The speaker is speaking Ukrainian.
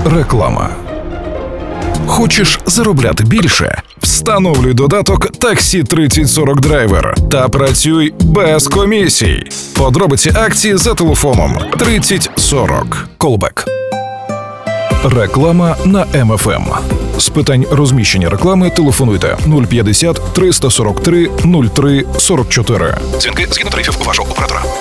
Реклама. Хочеш заробляти більше? Встановлюй додаток Таксі 3040 Драйвер та працюй без комісій. Подробиці акції за телефоном 3040. Колбек. Реклама на МФМ. З питань розміщення реклами телефонуйте 050 343 03 44. Дзвінки згідно тарифів вашого оператора.